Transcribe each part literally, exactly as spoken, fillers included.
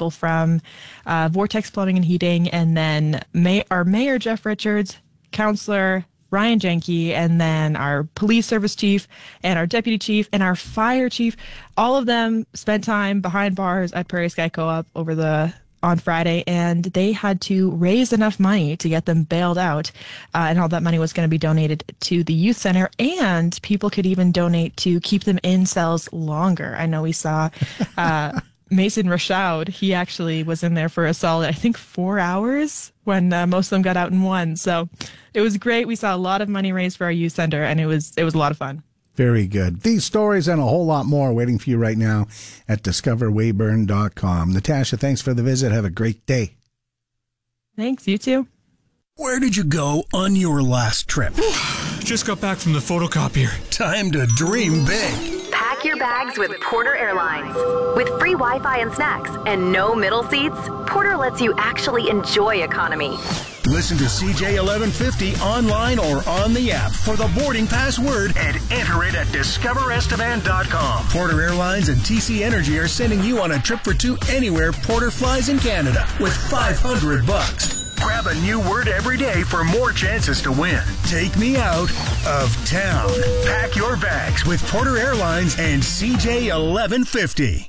people from uh, Vortex Plumbing and Heating, and then May- our mayor, Jeff Richards, Councillor Ryan Jenke, and then our police service chief and our deputy chief and our fire chief. All of them spent time behind bars at Prairie Sky Co-op over the on Friday, and they had to raise enough money to get them bailed out, uh, and all that money was going to be donated to the youth center, and people could even donate to keep them in cells longer. I know we saw uh, Mason Rashaud. He actually was in there for a solid, I think, four hours when uh, most of them got out in one. So it was great. We saw a lot of money raised for our youth center, and it was it was a lot of fun. Very good. These stories and a whole lot more waiting for you right now at discover weyburn dot com. Natasha, thanks for the visit. Have a great day. Thanks. You too. Where did you go on your last trip? Just got back from the photocopier. Time to dream big. Pack your bags with Porter Airlines. With free Wi-Fi and snacks and no middle seats, Porter lets you actually enjoy economy. Listen to C J eleven fifty online or on the app for the boarding password and enter it at discover estevan dot com. Porter Airlines and T C Energy are sending you on a trip for two anywhere Porter flies in Canada with five hundred bucks. Grab a new word every day for more chances to win. Take me out of town. Pack your bags with Porter Airlines and C J eleven fifty.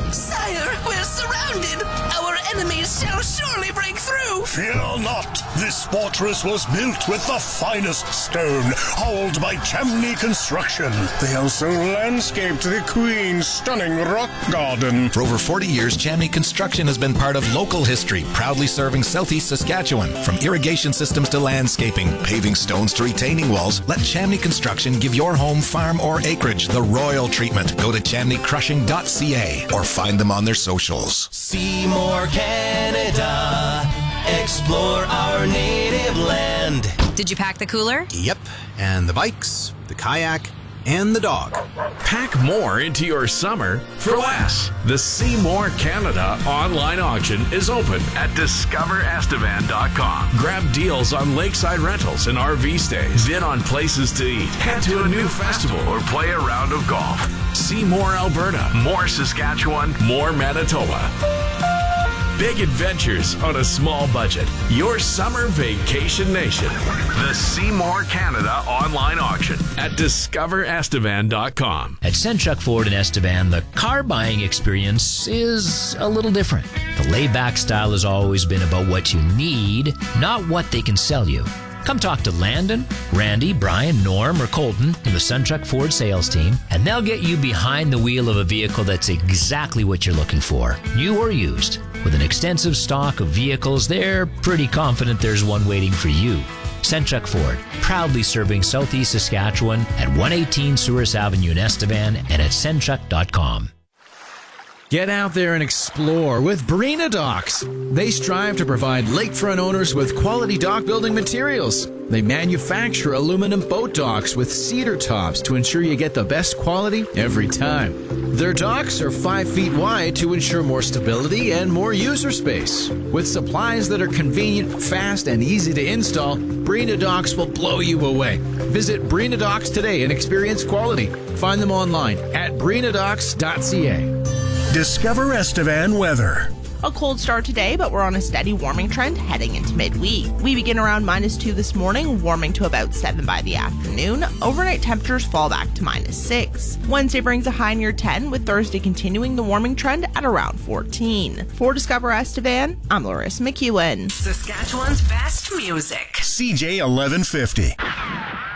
Sire, we're surrounded. Our enemies shall surely break through. Fear not. This fortress was built with the finest stone, hauled by Chamney Construction. They also landscaped the Queen's stunning rock garden. For over forty years, Chamney Construction has been part of local history, proudly serving southeast Saskatchewan. From irrigation systems to landscaping, paving stones to retaining walls, let Chamney Construction give your home, farm, or acreage the royal treatment. Go to chamney crushing dot c a or find them on their socials. Seymour, Canada. Explore our native land. Did you pack the cooler? Yep, and the bikes, the kayak, and the dog. Pack more into your summer for less. The Seymour Canada online auction is open at discover estevan dot com. Grab deals on lakeside rentals and R V stays. Bid on places to eat. Head to a new festival or play a round of golf. Seymour, Alberta. More Saskatchewan. More Manitoba. Big adventures on a small budget. Your summer vacation nation. The Seymour Canada online auction at discover estevan dot com. At Centruck Ford in Estevan, the car buying experience is a little different. The laid-back style has always been about what you need, not what they can sell you. Come talk to Landon, Randy, Brian, Norm, or Colton from the Centruck Ford sales team, and they'll get you behind the wheel of a vehicle that's exactly what you're looking for, new or used. With an extensive stock of vehicles, they're pretty confident there's one waiting for you. Centruck Ford, proudly serving southeast Saskatchewan at one eighteen Souris Avenue in Estevan and at centruck dot com. Get out there and explore with Breena Docks. They strive to provide lakefront owners with quality dock building materials. They manufacture aluminum boat docks with cedar tops to ensure you get the best quality every time. Their docks are five feet wide to ensure more stability and more user space. With supplies that are convenient, fast, and easy to install, Breena Docks will blow you away. Visit Breena Docks today and experience quality. Find them online at breena docks dot c a. Discover Estevan weather. A cold start today, but we're on a steady warming trend heading into midweek. We begin around minus two this morning, warming to about seven by the afternoon. Overnight temperatures fall back to minus six. Wednesday brings a high near ten, with Thursday continuing the warming trend at around fourteen. For Discover Estevan, I'm Larissa McEwen. Saskatchewan's best music. C J eleven fifty.